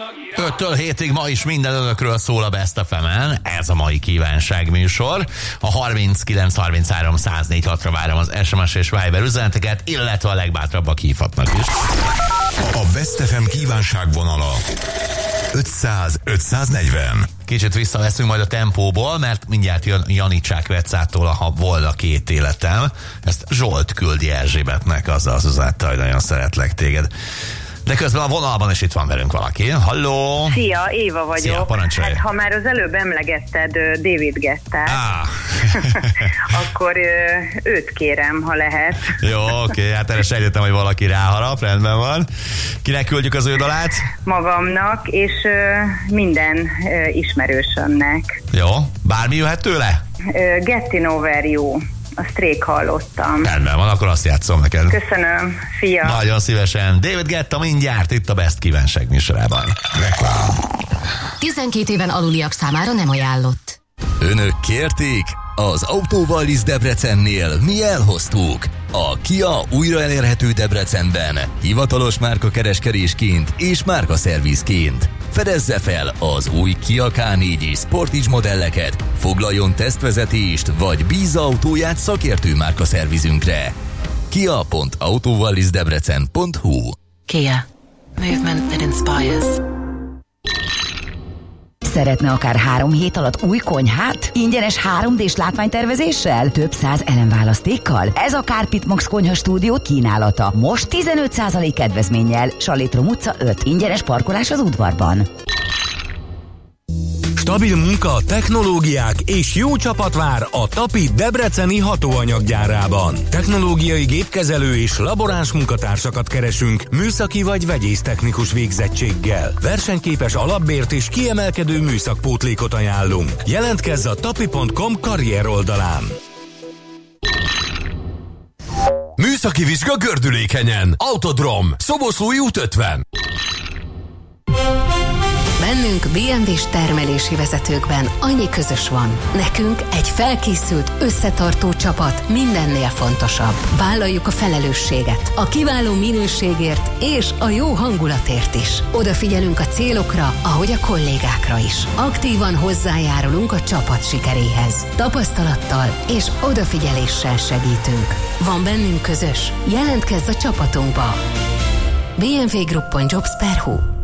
5-től 7-ig ma is minden önökről szól a Best FM-en. Ez a mai kívánságműsor. A 39 33 104 6-ra várom az SMS és Viber üzeneteket, illetve a legbátrabbak hívhatnak is. A Best FM kívánságvonala 500-540. Kicsit visszaveszünk majd a tempóból, mert mindjárt jön Janicsák Recától, ha volna két életem. Ezt Zsolt küldi Erzsébetnek, azzal az üzenettel, hogy nagyon szeretlek téged. De közben a vonalban is itt van velünk valaki. Halló! Szia, Éva vagyok. Szia, parancsolj. Hát, ha már az előbb emlegetted David Guettát, akkor őt kérem, ha lehet. Jó, oké, hát erre sejtettem, hogy valaki ráharap, rendben van. Kinek küldjük az ő dalát? Magamnak, és minden ismerősömnek. Jó, bármi jöhet tőle? Getting Over You. Azt rég hallottam. Rendben van, akkor azt játszom neked. Köszönöm, fia. Nagyon szívesen. David Guetta mindjárt itt a Best kívánság műsorában. 12 éven aluliak számára nem ajánlott. Önök kérték? Az Autóvallis Debrecennél mi elhoztuk. A Kia újra elérhető Debrecenben, hivatalos márkakereskedésként és márkaszervizként. Fedezze fel az új Kia K4 és Sportage modelleket, foglaljon tesztvezetést, vagy bízza autóját szakértő márkaszervizünkre. kia.autovallisdebrecen.hu. Kia. Movement that inspires. Szeretne akár 3 hét alatt új konyhát? Ingyenes 3D-s látványtervezéssel? Több 100 elemválasztékkal? Ez a Carpet Max Konyha Stúdió kínálata. Most 15% kedvezménnyel. Salétrom utca 5. Ingyenes parkolás az udvarban. Stabil munka, technológiák és jó csapat vár a Tapi debreceni hatóanyaggyárában. Technológiai gépkezelő és laboráns munkatársakat keresünk műszaki vagy vegyésztechnikus végzettséggel. Versenyképes alapbért és kiemelkedő műszakpótlékot ajánlunk. Jelentkezz a tapi.com karrier oldalán. Műszaki vizsga Gördülékenyen. Autodrom, Szoboszlói út 50. Bennünk BMW-s termelési vezetőkben annyi közös van. Nekünk egy felkészült, összetartó csapat mindennél fontosabb. Vállaljuk a felelősséget, a kiváló minőségért és a jó hangulatért is. Odafigyelünk a célokra, ahogy a kollégákra is. Aktívan hozzájárulunk a csapat sikeréhez. Tapasztalattal és odafigyeléssel segítünk. Van bennünk közös? Jelentkezz a csapatunkba! bmwgroup.jobs.hu